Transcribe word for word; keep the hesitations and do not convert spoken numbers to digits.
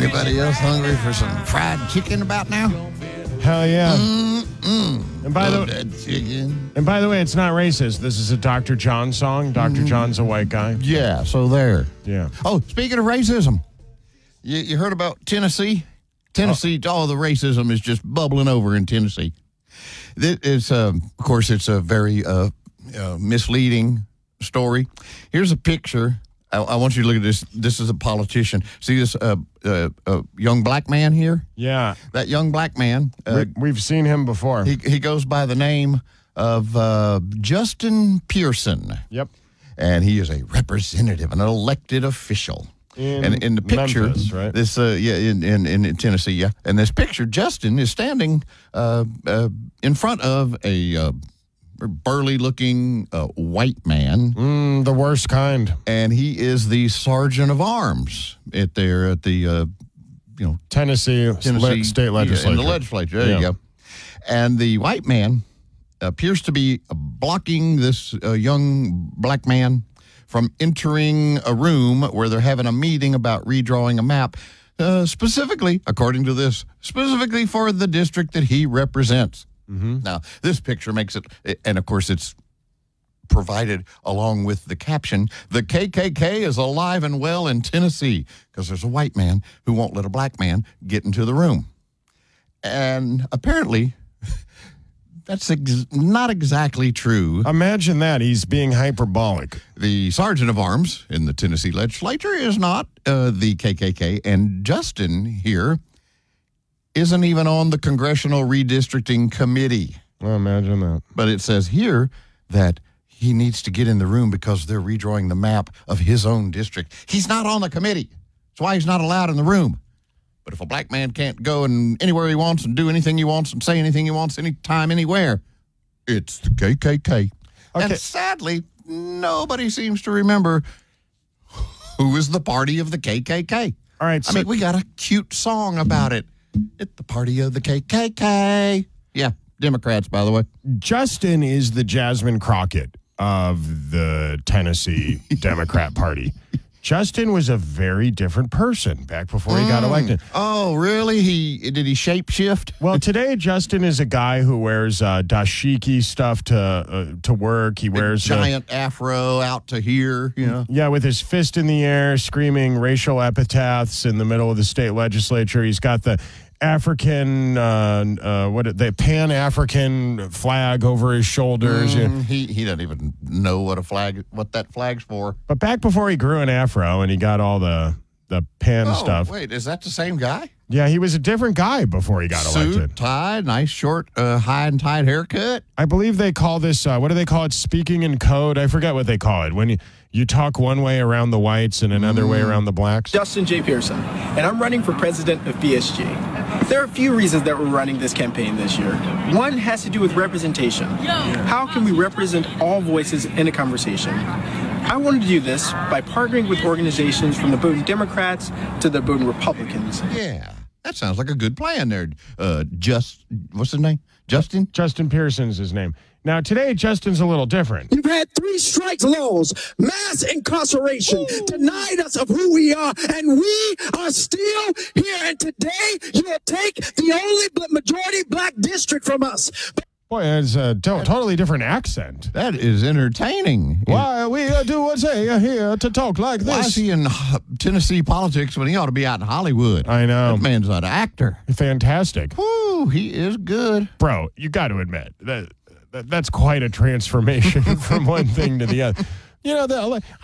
Anybody else hungry for some fried chicken about now? Hell yeah. Mm-mm. And by Love the that chicken. and by the way, it's not racist. This is a Doctor John song. Doctor Mm-hmm. John's a white guy. Yeah, so there. Yeah. Oh, speaking of racism, you, you heard about Tennessee? Tennessee, oh. all the racism is just bubbling over in Tennessee. This is, um, of course, it's a very uh, uh, misleading story. Here's a picture. I, I want you to look at this. This is a politician. See this uh, uh, uh, young black man here? Yeah. That young black man. Uh, we, we've seen him before. he, he goes by the name of uh, Justin Pearson. Yep. And he is a representative, an elected official. In and in the picture, Memphis, right? this uh, yeah, in, in in Tennessee, yeah. And this picture, Justin is standing uh, uh, in front of a uh, burly-looking uh, white man, Mm, the worst kind. and he is the sergeant of arms at there at the uh, you know Tennessee, Tennessee le- state legislature. in the legislature. There Yeah. you go. And the white man appears to be blocking this uh, young black man from entering a room where they're having a meeting about redrawing a map, uh, specifically, according to this, specifically for the district that he represents. Mm-hmm. Now, this picture makes it, and of course it's provided along with the caption, "The K K K is alive and well in Tennessee," because there's a white man who won't let a black man get into the room. And apparently, that's ex- not exactly true. Imagine that. He's being hyperbolic. The sergeant of arms in the Tennessee legislature is not uh, the K K K, and Justin here isn't even on the Congressional Redistricting Committee. Oh, imagine that. But it says here that he needs to get in the room because they're redrawing the map of his own district. He's not on the committee. That's why he's not allowed in the room. But if a black man can't go and anywhere he wants and do anything he wants and say anything he wants anytime, anywhere, it's the K K K. Okay. And sadly, nobody seems to remember who is the party of the K K K. All right. I So, mean, we got a cute song about it. It's the party of the K K K. Yeah, Democrats, by the way. Justin is the Jasmine Crockett of the Tennessee Democrat Party. Justin was a very different person back before he got elected. Oh, really? He did he shape shift? Well, today Justin is a guy who wears uh, dashiki stuff to uh, to work. He wears uh, Giant afro out to here, you know. yeah, with his fist in the air, screaming racial epithets in the middle of the state legislature. He's got the African, uh, uh, what the Pan African flag over his shoulders. Mm, he he doesn't even know what a flag, what that flag's for. But back before he grew an afro and he got all the the Pan Oh, stuff. wait, is that the same guy? Yeah, he was a different guy before he got Suit, elected. tie, nice short, uh, high and tight haircut. I believe they call this, uh, what do they call it? Speaking in code. I forget what they call it. When you, you talk one way around the whites and another Mm. way around the blacks. Justin J. Pearson, and I'm running for president of B S G. There are a few reasons that we're running this campaign this year. One has to do with representation. How can we represent all voices in a conversation? I wanted to do this by partnering with organizations from the Bowdoin Democrats to the Bowdoin Republicans. Yeah, that sounds like a good plan there. Uh, just, what's his name? Justin? Justin Pearson's his name. Now, today, Justin's a little different. You've had three strikes laws, mass incarceration, Ooh. denied us of who we are, and we are still here. And today, you'll take the only majority black district from us. Boy, it's a to- totally different accent. That is entertaining. Why we uh, do what's uh, here to talk like this? Why is he in Tennessee politics when he ought to be out in Hollywood? I know. That man's an actor. Fantastic. Woo, he is good. Bro, you got to admit, that, that that's quite a transformation from one thing to the other. You know, the,